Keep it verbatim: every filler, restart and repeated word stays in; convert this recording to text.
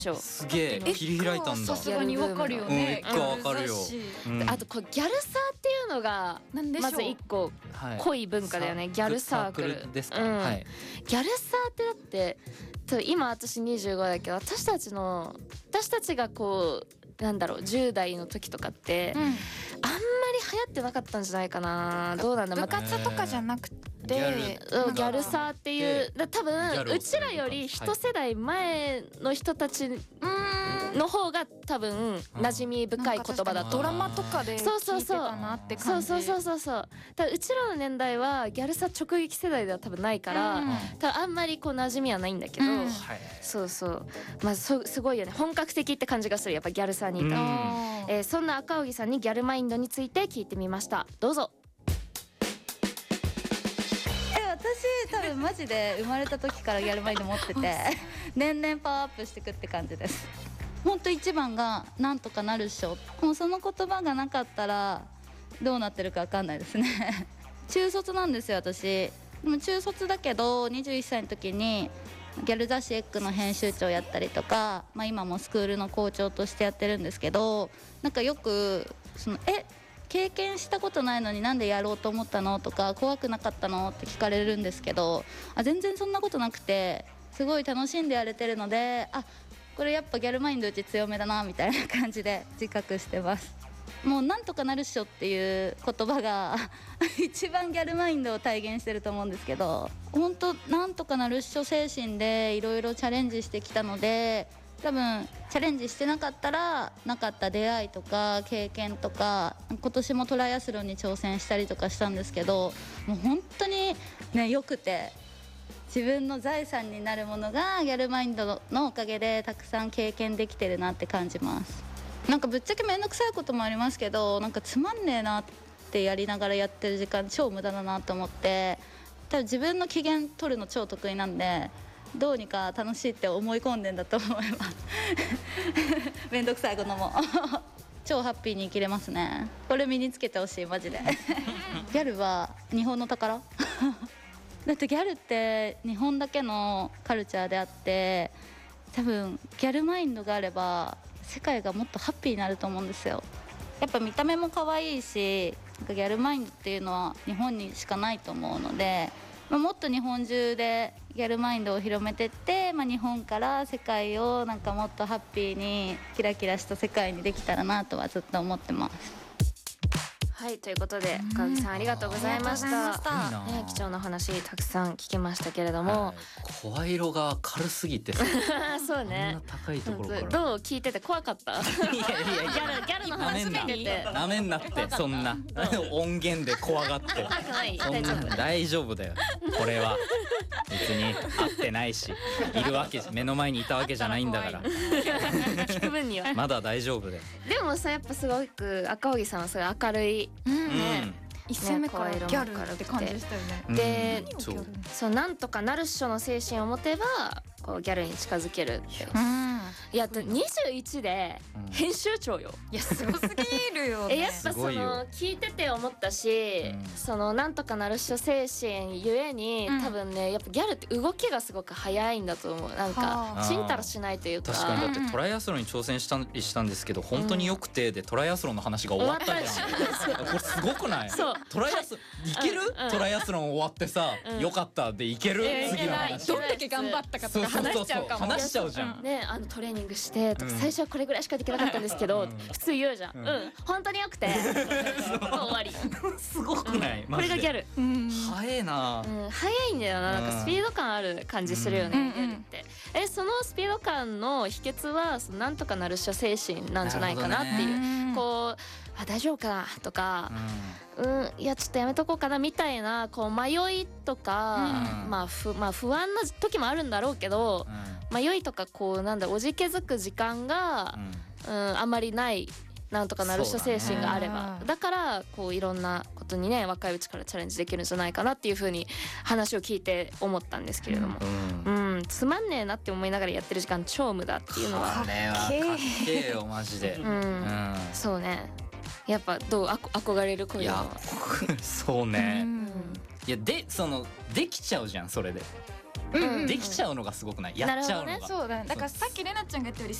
すげえ切り開いたんだ。 さすがにわかるよね。 うん、一個わかるよ。 うん、 あとこうギャルサーっていうのがまず一個濃い文化だよね、はい、ギャルサークル。 サークルですか、 うん、 はい。 ギャルサーってだって今私にじゅうごだけど、私たちの私たちがこうなんだろうじゅう代の時とかって、うん、あんまり流行ってなかったんじゃないかな。どうなんだ。 部活とかじゃなくてギャル、ギャルサーっていうだ多分うちらより一世代前の人たちの方が多分馴染み深い言葉だと。 ドラマとかで聞いてたなって感じ。 そうそうそうそう。だうちらの年代はギャルサー直撃世代では多分ないから、うん、多分あんまりこう馴染みはないんだけど、うん、そうそうまあそすごいよね。本格的って感じがするやっぱギャルサーにいたら、うん、えー、そんな赤荻さんにギャルマインドについて聞いてみました。どうぞ。 私多分マジで生まれた時からギャルマインド持ってて年々パワーアップしていくって感じです。ほんと一番がなんとかなるっしょ。もうその言葉がなかったらどうなってるか分かんないですね中卒なんですよ私。でも中卒だけどにじゅういっさいの時にギャル雑誌エッグの編集長やったりとか、まあ、今もスクールの校長としてやってるんですけど、なんかよくそのえ経験したことないのになんでやろうと思ったのとか怖くなかったのって聞かれるんですけど、あ全然そんなことなくてすごい楽しんでやれてるので、あこれやっぱギャルマインドうち強めだなみたいな感じで自覚してます。もうなんとかなるっしょっていう言葉が一番ギャルマインドを体現してると思うんですけど、本当なんとかなるっしょ精神でいろいろチャレンジしてきたので、多分チャレンジしてなかったらなかった出会いとか経験とか、今年もトライアスロンに挑戦したりとかしたんですけど、もう本当にね良くて自分の財産になるものがギャルマインドのおかげでたくさん経験できてるなって感じます。なんかぶっちゃけ面倒くさいこともありますけど、なんかつまんねえなってやりながらやってる時間超無駄だなと思って、多分自分の機嫌取るの超得意なんでどうにか楽しいって思い込んでんだと思いますめんどくさいことも超ハッピーに生きれますね。これ身につけてほしいマジでギャルは日本の宝だってギャルって日本だけのカルチャーであって、多分ギャルマインドがあれば世界がもっとハッピーになると思うんですよ。やっぱ見た目も可愛いし、なんかギャルマインドっていうのは日本にしかないと思うので、まあ、もっと日本中でギャルマインドを広めてって、まあ、日本から世界をなんかもっとハッピーにキラキラした世界にできたらなとはずっと思ってます。 はいということで赤荻さんありがとうございました。ね、貴重な話たくさん聞きましたけれども、はい、 声色が軽すぎてさそうね、 こんな高いところからどう聞いてて怖かったいやいやギャルギャルの話聞いててなめんなってそんな音源で怖がってそんな大丈夫だよ。これは別に会ってないしいるわけ目の前にいたわけじゃないんだから聞く分にはまだ大丈夫だよ。 でもさやっぱすごく赤荻さんはすごい明るい、うんね、 一戦目からギャルって感じでしたよね。 で、うん、そうそうなんとかなるっしょの精神を持てばこうギャルに近づけるって。いやにじゅういちで編集長よ、 うん、いやすごすぎるよね。 えやっぱその聞いてて思ったし、うん、そのなんとかなるっしょ精神ゆえに、うん、多分ねやっぱギャルって動きがすごく早いんだと思う。なんかちんたらしないというか。 確かにだってトライアスロンに挑戦したりしたんですけど、本当によくてでトライアスロンの話が終わったじゃん、うん、これすごくない？そうトライアスいける、うん、トライアスロン終わってさ、うん、よかったでいける、えー、次の話どんだけ頑張ったかとか話しちゃうかも。 話しちゃうじゃん、 うん、ねあのトレーニングしてとか、うん、最初はこれぐらいしかできなかったんですけど、うん、普通言うじゃん、うん、うん、本当によくて終わりすごくない、 うん、これがギャル、うん、 早いな、 うん、早いんだよな。なんかスピード感ある感じするよね、うん、ギャルって。えそのスピード感の秘訣はそのなんとかなるっしょ精神なんじゃないかなっていう、こうあ大丈夫かなとか、うん、うん、いやちょっとやめとこうかなみたいなこう迷いとか、うん、まあふまあ不安な時もあるんだろうけど、うん、迷いとかこうなんだおじけづく時間が、うん、うん、あんまりないなんとかなるっしょ精神があれば、だからこういろんなことにね若いうちからチャレンジできるんじゃないかなっていう風に話を聞いて思ったんですけれども、うん、うん、つまんねえなって思いながらやってる時間超無駄っていうのはこれはかっけえよマジで、うん、うん、 そうね。やっぱどうあこ憧れる声は。 いやそうね、うん、いやでそのできちゃうじゃんそれでできちゃうのがすごくない、やっちゃうのが、 そうだね。だからさっきれなちゃんが言ったより